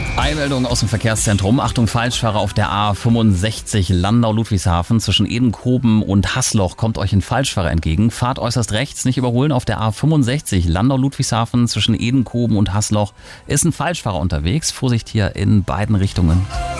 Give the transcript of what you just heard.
Eilmeldung aus dem Verkehrszentrum. Achtung, Falschfahrer auf der A65 Landau-Ludwigshafen zwischen Edenkoben und Haßloch kommt euch ein Falschfahrer entgegen. Fahrt äußerst rechts, nicht überholen. Auf der A65 Landau-Ludwigshafen zwischen Edenkoben und Haßloch ist ein Falschfahrer unterwegs. Vorsicht hier in beiden Richtungen.